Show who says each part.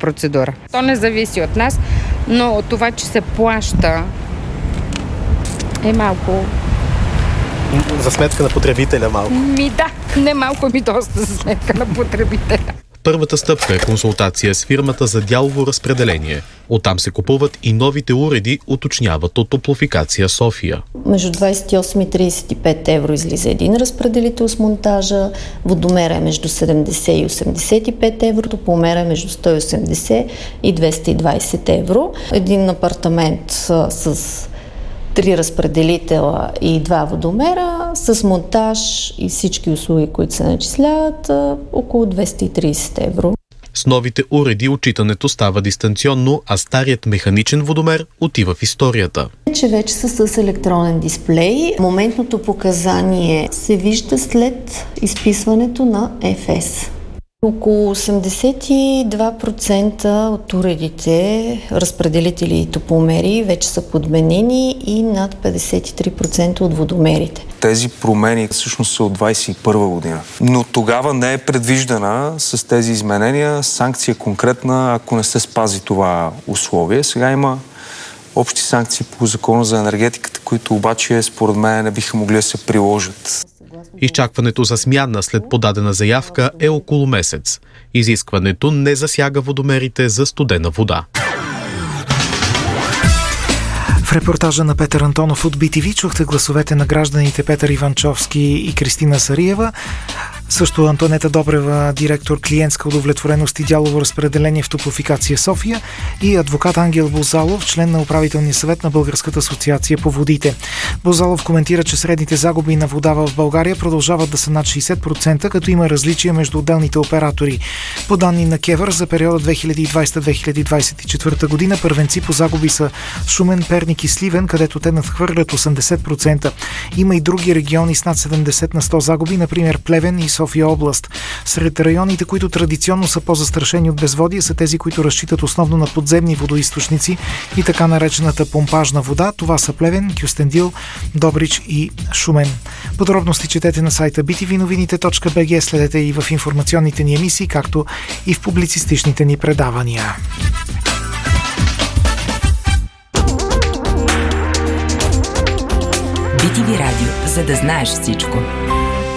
Speaker 1: процедура. То не зависи от нас, но това, че се плаща, е малко...
Speaker 2: За сметка на потребителя малко.
Speaker 1: Не малко, доста за сметка на потребителя.
Speaker 3: Първата стъпка е консултация с фирмата за дялово разпределение. Оттам се купуват и новите уреди, уточняват от Топлофикация София.
Speaker 4: Между 28 и 35 евро излиза един разпределител с монтажа, водомера е между 70 и 85 евро, топломера е между 180 и 220 евро. Един апартамент с 3 разпределителя и 2 водомера, с монтаж и всички услуги, които се начисляват, около 230 евро.
Speaker 3: С новите уреди отчитането става дистанционно, а старият механичен водомер отива в историята.
Speaker 4: Вече са с електронен дисплей. Моментното показание се вижда след изписването на ФС. Около 82% от уредите, разпределители и топломери вече са подменени и над 53% от водомерите.
Speaker 5: Тези промени всъщност са от 2021 година. Но тогава не е предвиждана с тези изменения санкция конкретна, ако не се спази това условие. Сега има общи санкции по закона за енергетиката, които обаче според мен не биха могли да се приложат.
Speaker 3: Изчакването за смяна след подадена заявка е около месец. Изискването не засяга водомерите за студена вода.
Speaker 6: В репортажа на Петър Антонов от BTV чухте гласовете на гражданите Петър Иванчовски и Кристина Сариева. Също Антонета Добрева, директор клиентска удовлетвореност и дялово разпределение в Топлофикация София, и адвокат Ангел Бозалов, член на управителния съвет на Българската асоциация по водите. Бозалов коментира, че средните загуби на вода в България продължават да са над 60%, като има различия между отделните оператори. По данни на КЕВР за периода 2020-2024 година първенци по загуби са Шумен, Перник и Сливен, където те надхвърлят 80%. Има и други региони с над 70 на 100 загуби, например Плевен и София област. Сред районите, които традиционно са по-застрашени от безводие, са тези, които разчитат основно на подземни водоизточници и така наречената помпажна вода. Това са Плевен, Кюстендил, Добрич и Шумен. Подробности четете на сайта btvnovinite.bg, следете и в информационните ни емисии, както и в публицистичните ни предавания.
Speaker 7: BTV Радио, за да знаеш всичко.